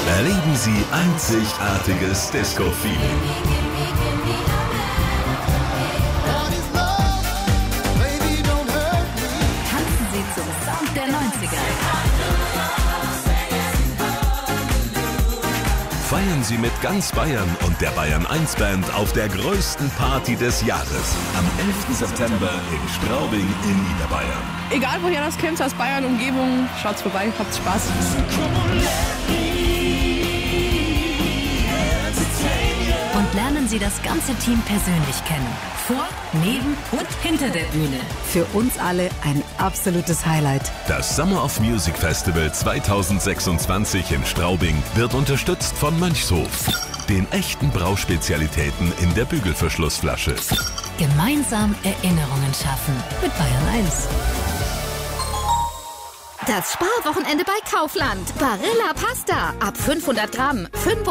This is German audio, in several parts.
Erleben Sie einzigartiges Disco-Feeling. Tanzen Sie zum Sound der 90er. Feiern Sie mit ganz Bayern und der Bayern 1 Band auf der größten Party des Jahres. Am 11. September in Straubing in Niederbayern. Egal woher das kommt, aus Bayern, Umgebung, schaut's vorbei, habt Spaß. Und lernen Sie das ganze Team persönlich kennen. Vor, neben und hinter der Bühne. Für uns alle ein absolutes Highlight. Das Summer of Music Festival 2026 in Straubing wird unterstützt von Mönchshof, den echten Brauspezialitäten in der Bügelverschlussflasche. Gemeinsam Erinnerungen schaffen mit Bayern 1. Das Sparwochenende bei Kaufland. Barilla Pasta. Ab 500 Gramm.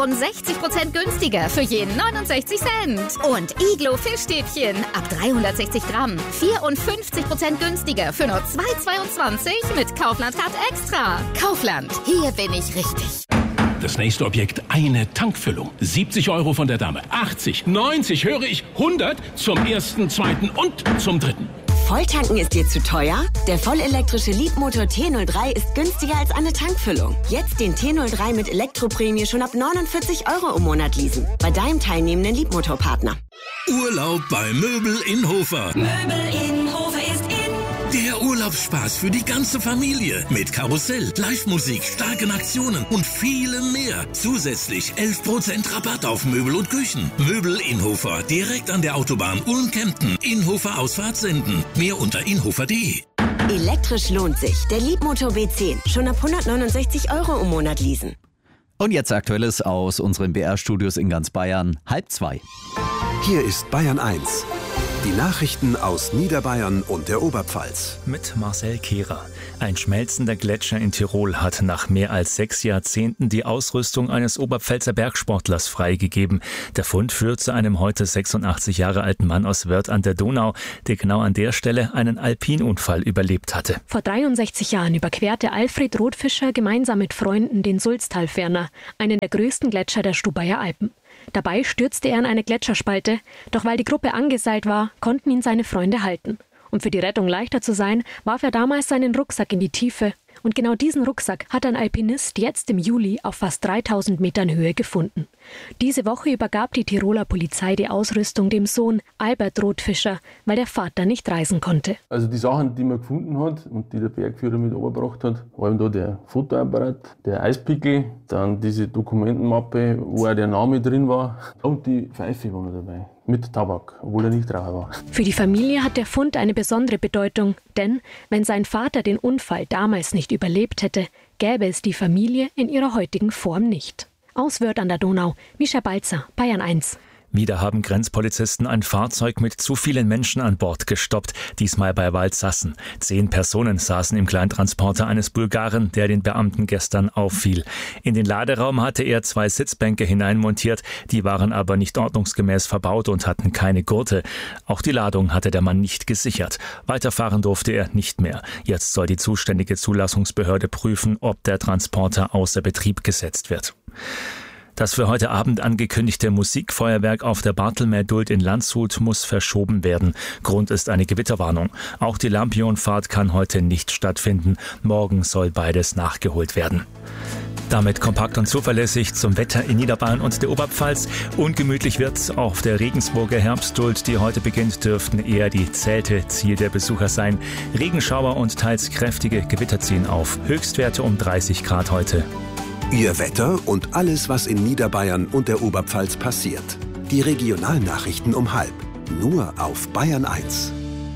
65% günstiger für jeden 69 Cent. Und Iglo Fischstäbchen. Ab 360 Gramm. 54% günstiger für nur 2,22 mit Kaufland-Card Extra. Kaufland. Hier bin ich richtig. Das nächste Objekt, eine Tankfüllung. 70 € von der Dame. 80, 90, höre ich, 100 zum ersten, zweiten und zum dritten. Volltanken ist dir zu teuer? Der vollelektrische Leapmotor T03 ist günstiger als eine Tankfüllung. Jetzt den T03 mit Elektroprämie schon ab 49 € im Monat leasen. Bei deinem teilnehmenden Leapmotor-Partner. Urlaub bei Möbel Innhofer. Möbel Innhofer ist in. Der Urlaubsspaß für die ganze Familie. Mit Karussell, Live-Musik, starken Aktionen und vielem mehr. Zusätzlich 11% Rabatt auf Möbel und Küchen. Möbel Innhofer, direkt an der Autobahn Ulm-Kempten. Innhofer Ausfahrt senden. Mehr unter innhofer.de. Elektrisch lohnt sich. Der Leapmotor B10. Schon ab 169 € im Monat leasen. Und jetzt Aktuelles aus unseren BR-Studios in ganz Bayern. 1:30. Hier ist Bayern 1. Die Nachrichten aus Niederbayern und der Oberpfalz. Mit Marcel Kehrer. Ein schmelzender Gletscher in Tirol hat nach mehr als 6 Jahrzehnten die Ausrüstung eines Oberpfälzer Bergsportlers freigegeben. Der Fund führt zu einem heute 86 Jahre alten Mann aus Wörth an der Donau, der genau an der Stelle einen Alpinunfall überlebt hatte. Vor 63 Jahren überquerte Alfred Rotfischer gemeinsam mit Freunden den Sulztalferner, einen der größten Gletscher der Stubaier Alpen. Dabei stürzte er in eine Gletscherspalte, doch weil die Gruppe angeseilt war, konnten ihn seine Freunde halten. Um für die Rettung leichter zu sein, warf er damals seinen Rucksack in die Tiefe. Und genau diesen Rucksack hat ein Alpinist jetzt im Juli auf fast 3000 Metern Höhe gefunden. Diese Woche übergab die Tiroler Polizei die Ausrüstung dem Sohn Albert Rotfischer, weil der Vater nicht reisen konnte. Also die Sachen, die man gefunden hat und die der Bergführer mit überbracht hat, waren da der Fotoapparat, der Eispickel, dann diese Dokumentenmappe, wo auch der Name drin war, und die Pfeife war noch dabei. Mit Tabak, obwohl er nicht Raucher war. Für die Familie hat der Fund eine besondere Bedeutung, denn wenn sein Vater den Unfall damals nicht überlebt hätte, gäbe es die Familie in ihrer heutigen Form nicht. Aus Wörth an der Donau, Mischa Balzer, Bayern 1. Wieder haben Grenzpolizisten ein Fahrzeug mit zu vielen Menschen an Bord gestoppt, diesmal bei Waldsassen. 10 Personen saßen im Kleintransporter eines Bulgaren, der den Beamten gestern auffiel. In den Laderaum hatte er 2 Sitzbänke hineinmontiert, die waren aber nicht ordnungsgemäß verbaut und hatten keine Gurte. Auch die Ladung hatte der Mann nicht gesichert. Weiterfahren durfte er nicht mehr. Jetzt soll die zuständige Zulassungsbehörde prüfen, ob der Transporter außer Betrieb gesetzt wird. Das für heute Abend angekündigte Musikfeuerwerk auf der Bartelmeerduld in Landshut muss verschoben werden. Grund ist eine Gewitterwarnung. Auch die Lampionfahrt kann heute nicht stattfinden. Morgen soll beides nachgeholt werden. Damit kompakt und zuverlässig zum Wetter in Niederbayern und der Oberpfalz. Ungemütlich wird's auf der Regensburger Herbstduld, die heute beginnt, dürften eher die Zelte Ziel der Besucher sein. Regenschauer und teils kräftige Gewitter ziehen auf. Höchstwerte um 30 Grad heute. Ihr Wetter und alles, was in Niederbayern und der Oberpfalz passiert. Die Regionalnachrichten um 12:30. Nur auf Bayern 1.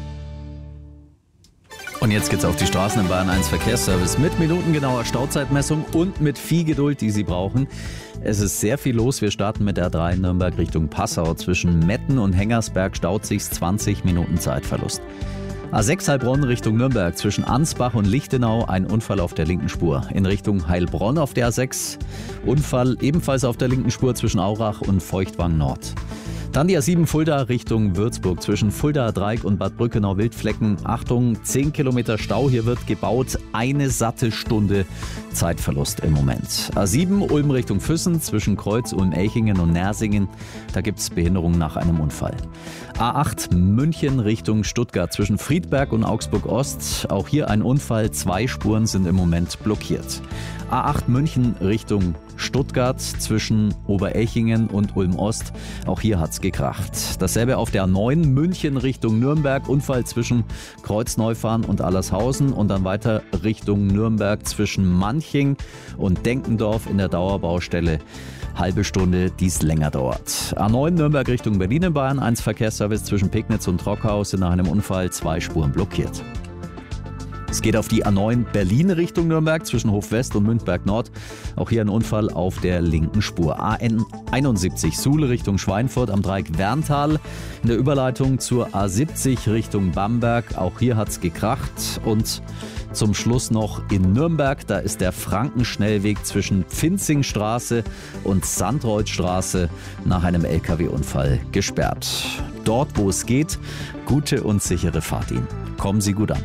Und jetzt geht's auf die Straßen im Bayern 1 Verkehrsservice mit minutengenauer Stauzeitmessung und mit viel Geduld, die Sie brauchen. Es ist sehr viel los. Wir starten mit der 3 Nürnberg Richtung Passau. Zwischen Metten und Hengersberg staut sich 20 Minuten Zeitverlust. A6 Heilbronn Richtung Nürnberg, zwischen Ansbach und Lichtenau ein Unfall auf der linken Spur. In Richtung Heilbronn auf der A6 Unfall ebenfalls auf der linken Spur zwischen Aurach und Feuchtwang Nord. Dann die A7 Fulda Richtung Würzburg zwischen Fulda Dreieck und Bad Brückenau-Wildflecken. Achtung, 10 Kilometer Stau, hier wird gebaut, eine satte Stunde Zeitverlust im Moment. A7 Ulm Richtung Füssen zwischen Kreuz, Ulm-Elchingen und Nersingen, da gibt es Behinderung nach einem Unfall. A8 München Richtung Stuttgart zwischen Friedberg und Augsburg-Ost, auch hier ein Unfall, 2 Spuren sind im Moment blockiert. A8 München Richtung Stuttgart zwischen Oberelchingen und Ulm-Ost. Auch hier hat's gekracht. Dasselbe auf der A9 München Richtung Nürnberg. Unfall zwischen Kreuzneufahren und Allershausen. Und dann weiter Richtung Nürnberg zwischen Manching und Denkendorf in der Dauerbaustelle. Halbe Stunde, die es länger dauert. A9 Nürnberg Richtung Berlin in Bayern. 1 Verkehrsservice zwischen Pegnitz und Trockau sind nach einem Unfall 2 Spuren blockiert. Es geht auf die A9 Berlin Richtung Nürnberg zwischen Hof West und Mündberg Nord. Auch hier ein Unfall auf der linken Spur. A71 Suhl Richtung Schweinfurt am Dreieck Werntal. In der Überleitung zur A70 Richtung Bamberg. Auch hier hat's gekracht. Und zum Schluss noch in Nürnberg. Da ist der Frankenschnellweg zwischen Pfinzingstraße und Sandroldstraße nach einem LKW-Unfall gesperrt. Dort, wo es geht, gute und sichere Fahrt Ihnen. Kommen Sie gut an.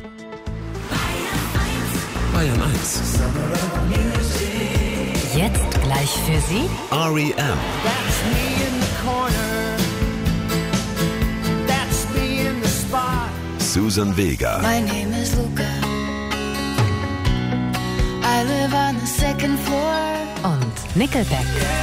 Bayern 1. Jetzt gleich für Sie R.E.M. Susan Vega. My name is Luca. I live on the second floor. und Nickelback.